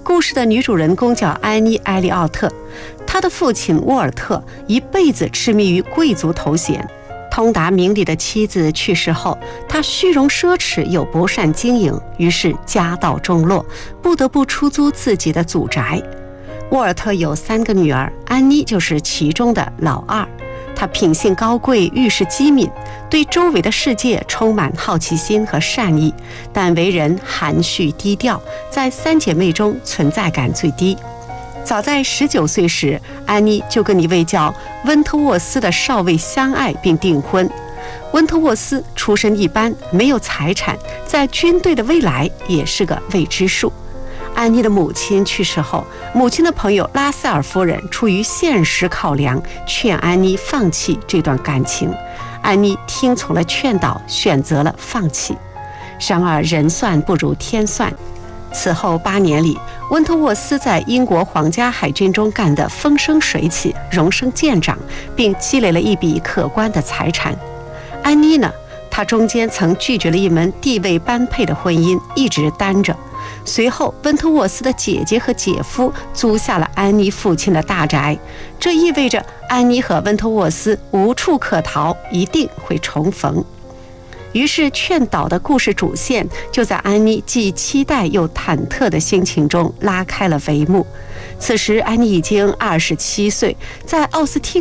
故事的女主人公叫安妮·埃利奥特，她的父亲沃尔特一辈子痴迷于贵族头衔。通达明理的妻子去世后，他虚荣奢侈又不善经营，于是家道中落，不得不出租自己的祖宅。沃尔特有3个女儿，安妮就是其中的老2。她品性高贵，遇事机敏，对周围的世界充满好奇心和善意，但为人含蓄低调，在3姐妹中存在感最低。早在19岁时，安妮就跟一位叫温特沃斯的少尉相爱并订婚。温特沃斯出身一般，没有财产，在军队的未来也是个未知数。安妮的母亲去世后，母亲的朋友拉塞尔夫人出于现实考量，劝安妮放弃这段感情。安妮听从了劝导，选择了放弃。然而人算不如天算，此后8年里，温特沃斯在英国皇家海军中干得风生水起，荣升舰长，并积累了一笔可观的财产。安妮呢，她中间曾拒绝了一门地位般配的婚姻，一直单着。随后，温特沃斯的姐姐和姐夫租下了安妮父亲的大宅，这意味着安妮和温特沃斯无处可逃，一定会重逢。于是劝导的故事主线就在安妮既期待又忐忑的心情中拉开了帷幕。此时安妮已经27岁，在奥斯汀